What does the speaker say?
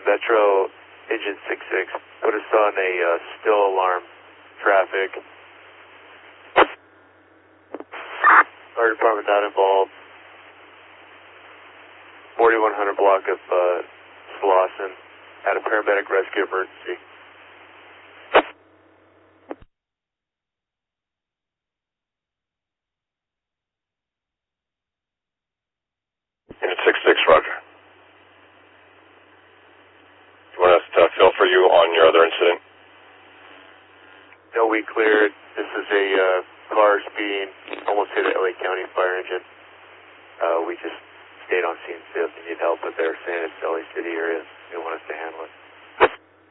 Metro Engine 66. Put us on a still alarm traffic. Fire department not involved. 4100 block of Slauson. Had a paramedic rescue emergency. Unit 66, roger. You want us to fill for you on your other incident? No, we cleared. This is a car speeding, almost hit an LA County fire engine. We just stayed on scene, so if you need help with there, saying it's LA City area, they want us to handle it.